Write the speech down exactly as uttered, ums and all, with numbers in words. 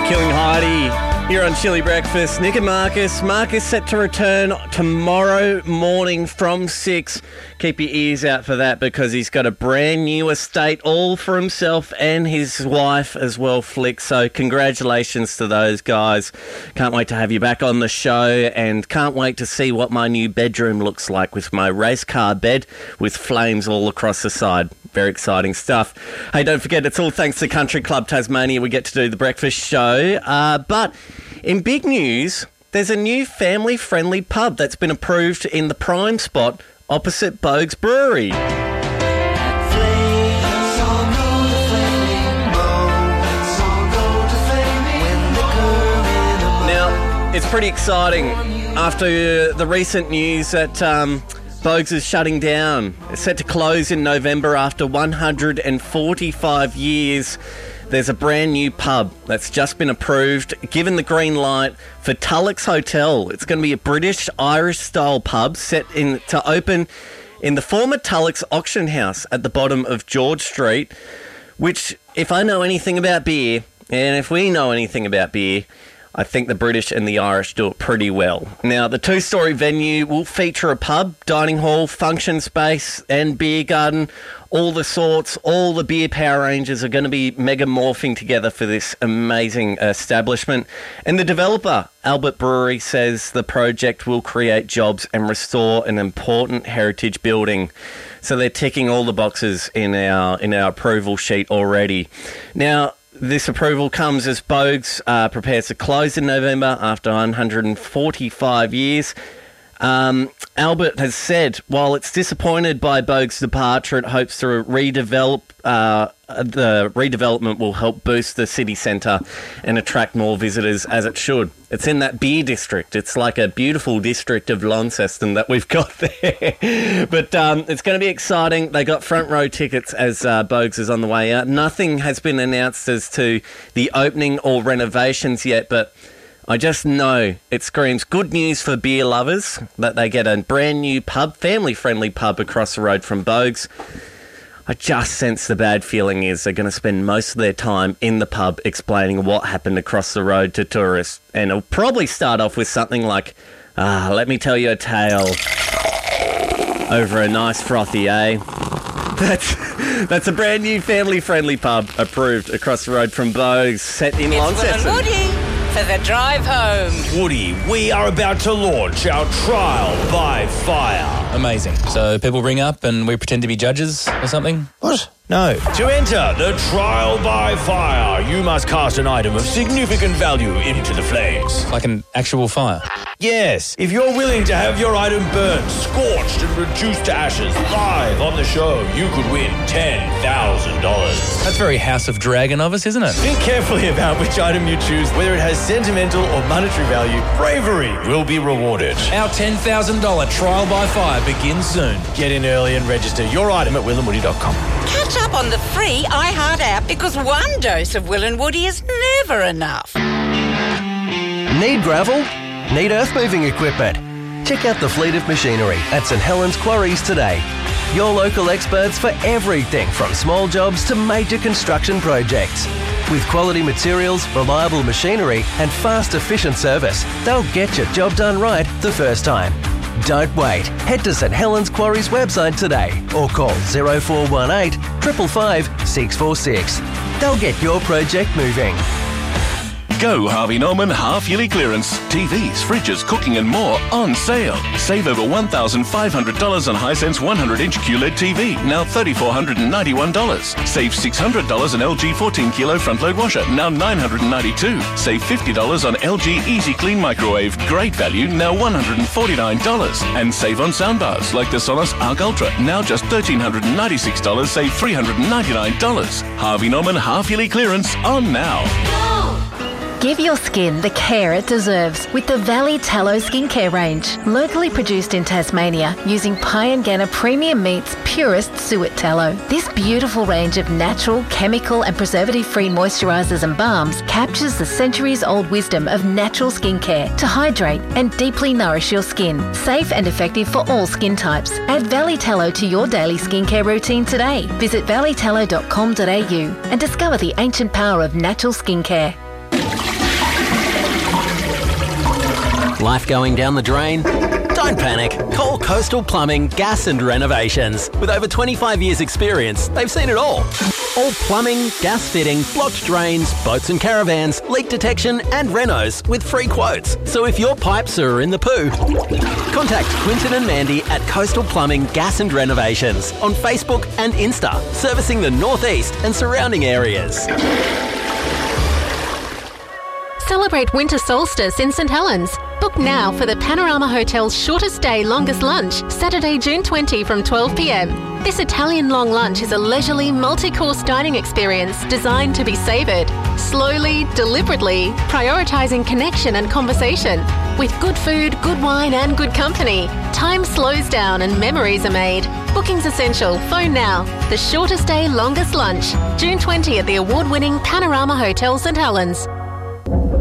Killing Heidi here on Chili Breakfast. Nick and Marcus. Marcus set to return tomorrow morning from six. Keep your ears out for that because he's got a brand new estate all for himself and his wife as well, Flick. So congratulations to those guys. Can't wait to have you back on the show and can't wait to see what my new bedroom looks like with my race car bed with flames all across the side. Very exciting stuff. Hey, don't forget, it's all thanks to Country Club Tasmania. We get to do the breakfast show. Uh, but in big news, there's a new family-friendly pub that's been approved in the prime spot opposite Boag's Brewery. Now, it's pretty exciting after the recent news that Um, Boag's is shutting down. It's set to close in November after one hundred forty-five years. There's a brand new pub that's just been approved, given the green light for Tulloch's Hotel. It's going to be a British-Irish-style pub set in to open in the former Tulloch's Auction House at the bottom of George Street, which, if I know anything about beer, and if we know anything about beer, I think the British and the Irish do it pretty well. Now, the two-storey venue will feature a pub, dining hall, function space and beer garden. All the sorts, all the beer power ranges are going to be mega morphing together for this amazing establishment. And the developer, Albert Brewery, says the project will create jobs and restore an important heritage building. So they're ticking all the boxes in our in our approval sheet already. Now, this approval comes as Boag's uh, prepares to close in November after one hundred forty-five years. Um, Albert has said, while it's disappointed by Boag's departure, it hopes to redevelop. Uh, the redevelopment will help boost the city centre and attract more visitors, as it should. It's in that beer district. It's like a beautiful district of Launceston that we've got there. But um, it's going to be exciting. They got front row tickets as uh, Boag's is on the way out. Nothing has been announced as to the opening or renovations yet, but I just know it screams good news for beer lovers that they get a brand new pub, family-friendly pub across the road from Boag's. I just sense the bad feeling is they're going to spend most of their time in the pub explaining what happened across the road to tourists. And it'll probably start off with something like, ah, let me tell you a tale over a nice frothy, eh? That's that's a brand new family-friendly pub approved across the road from Boag's, set in Launceston. For the drive home. Woody, we are about to launch our trial by fire. Amazing. So people ring up and we pretend to be judges or something? What? No. To enter the trial by fire, you must cast an item of significant value into the flames. Like an actual fire? Yes. If you're willing to have your item burned, scorched and reduced to ashes live on the show, you could win ten thousand dollars. That's very House of Dragon of us, isn't it? Think carefully about which item you choose, whether it has sentimental or monetary value. Bravery will be rewarded. Our ten thousand dollars trial by fire begins soon. Get in early and register your item at will and woody dot com. Catch up on the free iHeart app because one dose of Will and Woody is never enough. Need gravel? Need earth-moving equipment? Check out the fleet of machinery at St Helens Quarries today. Your local experts for everything from small jobs to major construction projects. With quality materials, reliable machinery and fast, efficient service, they'll get your job done right the first time. Don't wait. Head to St Helens Quarries website today or call oh four one eight, five five five, six four six. They'll get your project moving. Go Harvey Norman half-yearly clearance. T Vs, fridges, cooking and more on sale. Save over one thousand five hundred dollars on Hisense one hundred inch Q L E D T V, now three thousand four hundred ninety-one dollars. Save six hundred dollars on L G fourteen kilo front-load washer, now nine hundred ninety-two dollars. Save fifty dollars on L G Easy Clean microwave, great value, now one hundred forty-nine dollars. And save on soundbars like the Sonos Arc Ultra, now just one thousand three hundred ninety-six dollars, save three hundred ninety-nine dollars. Harvey Norman half-yearly clearance on now. Give your skin the care it deserves with the Valley Tallow skincare range. Locally produced in Tasmania using Pyengana Premium Meat's purest suet tallow. This beautiful range of natural, chemical and preservative-free moisturisers and balms captures the centuries-old wisdom of natural skincare to hydrate and deeply nourish your skin. Safe and effective for all skin types. Add Valley Tallow to your daily skincare routine today. Visit valley tallow dot com dot a u and discover the ancient power of natural skincare. life going down the drain? Don't panic. Call Coastal Plumbing, Gas and Renovations. With over twenty-five years experience, they've seen it all. All plumbing, gas fitting, blocked drains, boats and caravans, leak detection and renos with free quotes. So if your pipes are in the poo, contact Quinton and Mandy at Coastal Plumbing, Gas and Renovations on Facebook and Insta, servicing the northeast and surrounding areas. Celebrate winter solstice in St Helens. Book now for the Panorama Hotel's shortest day, longest lunch, Saturday, June twentieth from twelve p m. This Italian long lunch is a leisurely, multi-course dining experience designed to be savoured slowly, deliberately, prioritising connection and conversation. With good food, good wine and good company, time slows down and memories are made. Booking's essential. Phone now. The shortest day, longest lunch, June twentieth at the award-winning Panorama Hotel St Helens.